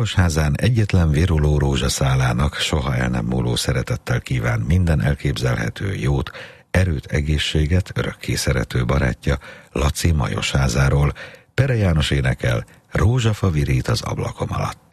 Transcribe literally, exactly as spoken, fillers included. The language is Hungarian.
Majosházán egyetlen viruló rózsaszálának soha el nem múló szeretettel kíván minden elképzelhető jót, erőt, egészséget örökké szerető barátja Laci Majosházáról. Pere János énekel Rózsafa virít az ablakom alatt.